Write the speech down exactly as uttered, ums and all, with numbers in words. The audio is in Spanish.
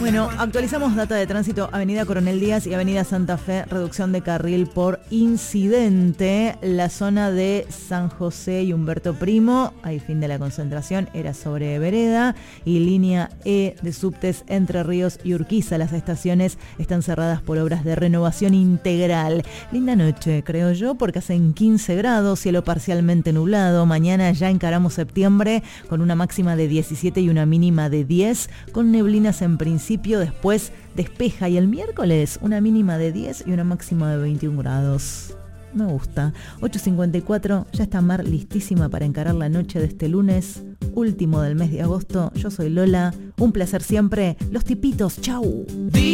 Bueno, actualizamos data de tránsito. Avenida Coronel Díaz y Avenida Santa Fe, reducción de carril por incidente. La zona de San José y Humberto Primo, ahí fin de la concentración, era sobre vereda. Y línea E de subtes Entre Ríos y Urquiza. Las estaciones están cerradas por obras de renovación integral. Linda noche, creo yo, porque hacen quince grados, cielo parcialmente nublado. Mañana ya encaramos septiembre con una máxima de diecisiete y una mínima de diez, con neblinas en principio. Después despeja, y el miércoles una mínima de diez y una máxima de veintiún grados. Me gusta. ocho cincuenta y cuatro, ya está Mar listísima para encarar la noche de este lunes, último del mes de agosto. Yo soy Lola, un placer siempre. Los tipitos, chau.